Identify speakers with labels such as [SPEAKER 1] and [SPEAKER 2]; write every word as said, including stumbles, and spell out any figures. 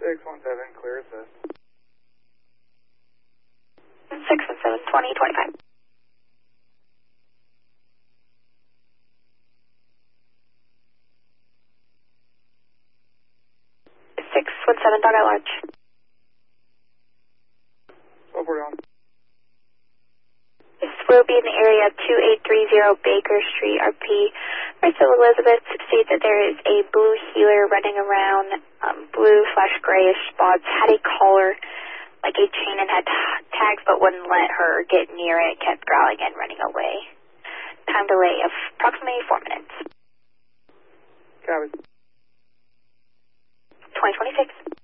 [SPEAKER 1] six one seven, clear assist.
[SPEAKER 2] six one seven, twenty, twenty-five. six one seven, dog at large.
[SPEAKER 1] twelve forty on.
[SPEAKER 2] This will be in the area two eight three zero Baker Street, R P. Bristol Elizabeth states that there is a blue heeler running around, um, blue slash grayish spots, had a collar like a chain and had tags but wouldn't let her get near it, kept growling and running away. Time delay of approximately four minutes.
[SPEAKER 1] Copy.
[SPEAKER 2] twenty twenty-six.